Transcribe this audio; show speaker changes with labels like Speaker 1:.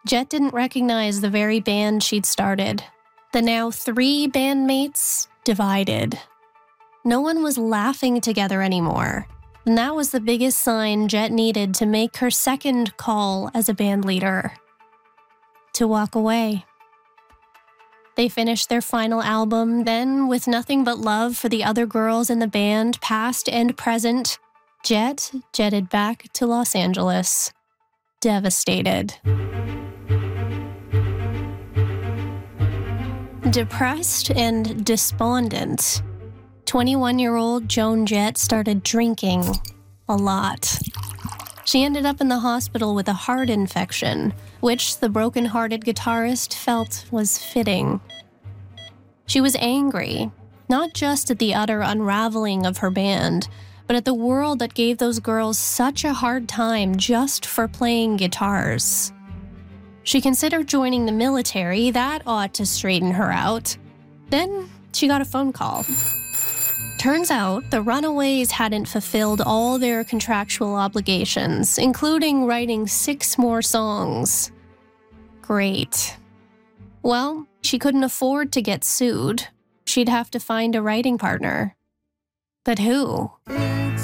Speaker 1: Jet didn't recognize the very band she'd started. The now 3 bandmates divided. No one was laughing together anymore, and that was the biggest sign Jet needed to make her second call as a band leader: to walk away. They finished their final album, then, with nothing but love for the other girls in the band, past and present, Jet jetted back to Los Angeles, devastated. Depressed and despondent, 21-year-old Joan Jett started drinking a lot. She ended up in the hospital with a heart infection, which the broken-hearted guitarist felt was fitting. She was angry, not just at the utter unraveling of her band, but at the world that gave those girls such a hard time just for playing guitars. She considered joining the military. That ought to straighten her out. Then she got a phone call. Turns out the Runaways hadn't fulfilled all their contractual obligations, including writing 6 more songs. Great. Well, she couldn't afford to get sued. She'd have to find a writing partner. But who?